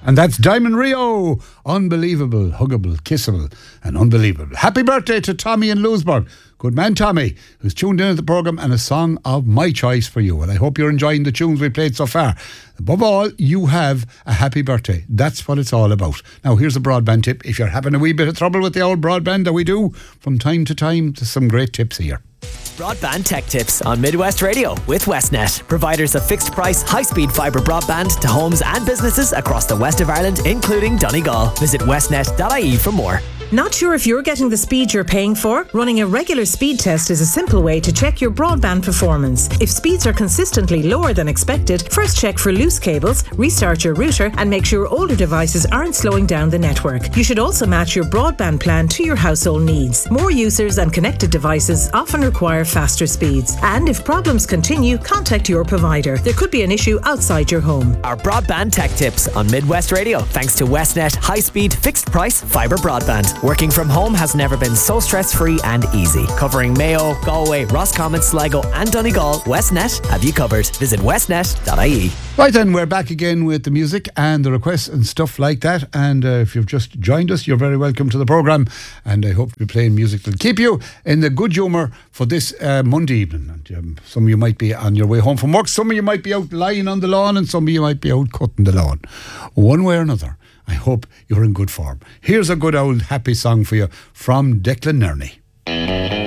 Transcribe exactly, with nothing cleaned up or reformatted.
And that's Diamond Rio. Unbelievable, huggable, kissable, and unbelievable. Happy birthday to Tommy in Lewisburg. Good man, Tommy, who's tuned in at the programme, and a song of my choice for you. And I hope you're enjoying the tunes we played so far. Above all, you have a happy birthday. That's what it's all about. Now, here's a broadband tip. If you're having a wee bit of trouble with the old broadband that we do from time to time, there's some great tips here. Broadband tech tips on Midwest Radio with Westnet, providers of fixed price, high speed fibre broadband to homes and businesses across the west of Ireland, including Donegal. Visit westnet dot I E for more. Not sure if you're getting the speed you're paying for? Running a regular speed test is a simple way to check your broadband performance. If speeds are consistently lower than expected, first check for loose cables, restart your router, and make sure older devices aren't slowing down the network. You should also match your broadband plan to your household needs. More users and connected devices often require faster speeds. And if problems continue, contact your provider. There could be an issue outside your home. Our broadband tech tips on Midwest Radio, thanks to Westnet high-speed, fixed-price fibre broadband. Working from home has never been so stress-free and easy. Covering Mayo, Galway, Roscommon, Sligo and Donegal, Westnet have you covered. Visit westnet dot I E. Right then, we're back again with the music and the requests and stuff like that. And uh, if you've just joined us, you're very welcome to the programme. And I hope you're playing music that'll keep you in the good humour for this uh, Monday evening. And, um, some of you might be on your way home from work. Some of you might be out lying on the lawn, and some of you might be out cutting the lawn. One way or another, I hope you're in good form. Here's a good old happy song for you from Declan Nerney.